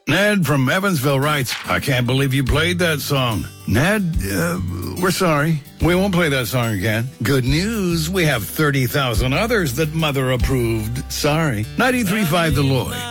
Ned from Evansville writes, I can't believe you played that song. Ned, we're sorry. We won't play that song again. Good news, we have 30,000 others that Mother approved. Sorry. 93.5 The Lloyd.